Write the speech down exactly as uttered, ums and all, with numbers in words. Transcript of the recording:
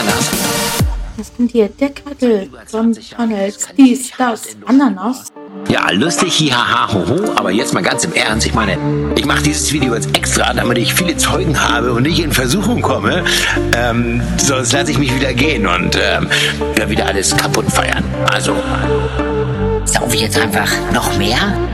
Ananas? Was sind hier? Der Quattel von McDonalds. Dies, das, Ananas. Ja, lustig, hihaha, hoho, aber jetzt mal ganz im Ernst. Ich meine, ich mache dieses Video jetzt extra, damit ich viele Zeugen habe und nicht in Versuchung komme. Ähm, sonst lasse ich mich wieder gehen und ähm, wieder alles kaputt feiern. Also, Saufe ich jetzt einfach noch mehr?